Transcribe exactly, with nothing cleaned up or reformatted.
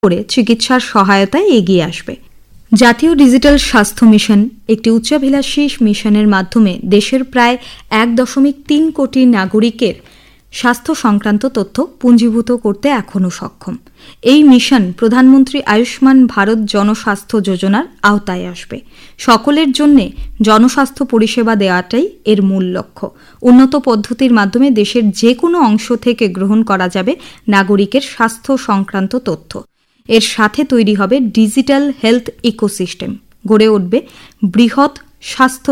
করে চিকিৎসার সহায়তায় এগিয়ে আসবে। জাতীয় ডিজিটাল স্বাস্থ্য মিশন একটি উচ্চাভিলাষী মিশনের মাধ্যমে দেশের প্রায় এক দশমিক তিন কোটি নাগরিকের স্বাস্থ্য সংক্রান্ত তথ্য পুঞ্জীভূত করতে এখনও সক্ষম। এই মিশন প্রধানমন্ত্রী আয়ুষ্মান ভারত জনস্বাস্থ্য যোজনার আওতায় আসবে। সকলের জন্য জনস্বাস্থ্য পরিষেবা দেওয়াটাই এর মূল লক্ষ্য। উন্নত পদ্ধতির মাধ্যমে দেশের যে কোনো অংশ থেকে গ্রহণ করা যাবে নাগরিকের স্বাস্থ্য সংক্রান্ত তথ্য। এর সাথে তৈরি হবে ডিজিটাল হেলথ ইকোসিস্টেম, গড়ে উঠবে বৃহৎ স্বাস্থ্য